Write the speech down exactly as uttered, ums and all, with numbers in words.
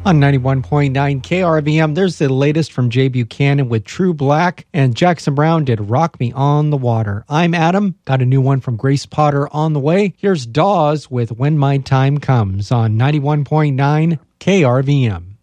On ninety-one point nine K R V M, there's the latest from Jay Buchanan with True Black, and Jackson Browne did Rock Me on the Water. I'm Adam. Got a new one from Grace Potter on the way. Here's Dawes with When My Time Comes on ninety-one point nine K R V M.